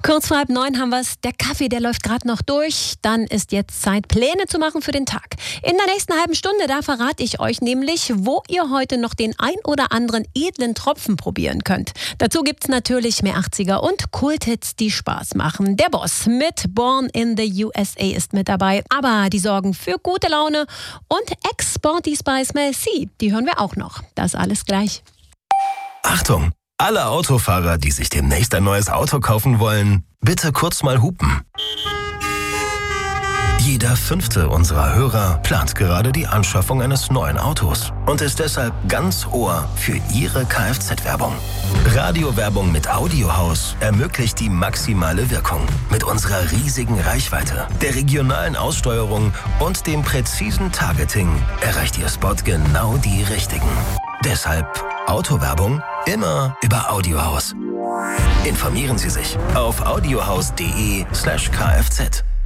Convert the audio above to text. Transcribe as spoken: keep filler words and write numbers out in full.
Kurz vor halb neun haben wir es. Der Kaffee, der läuft gerade noch durch. Dann ist jetzt Zeit, Pläne zu machen für den Tag. In der nächsten halben Stunde, da verrate ich euch nämlich, wo ihr heute noch den ein oder anderen edlen Tropfen probieren könnt. Dazu gibt's natürlich mehr achtziger und Kulthits, die Spaß machen. Der Boss mit Born in the U S A ist mit dabei. Aber die sorgen für gute Laune. Und Ex-Sporty Spice Mel C, die hören wir auch noch. Das alles gleich. Achtung! Alle Autofahrer, die sich demnächst ein neues Auto kaufen wollen, bitte kurz mal hupen. Jeder fünfte unserer Hörer plant gerade die Anschaffung eines neuen Autos und ist deshalb ganz Ohr für Ihre Kfz-Werbung. Radiowerbung mit Audiohaus ermöglicht die maximale Wirkung. Mit unserer riesigen Reichweite, der regionalen Aussteuerung und dem präzisen Targeting erreicht Ihr Spot genau die Richtigen. Deshalb Autowerbung immer über Audiohaus. Informieren Sie sich auf audiohaus punkt de slash kfz.